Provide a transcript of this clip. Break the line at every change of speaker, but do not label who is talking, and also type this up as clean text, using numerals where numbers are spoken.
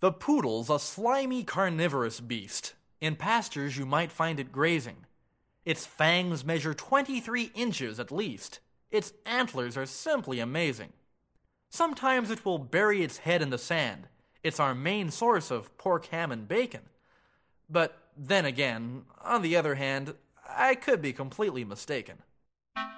The poodle's a slimy carnivorous beast. In pastures you might find it grazing. Its fangs measure 23 inches at least. Its antlers are simply amazing. Sometimes it will bury its head in the sand. It's our main source of pork, ham, and bacon. But then again, on the other hand, I could be completely mistaken.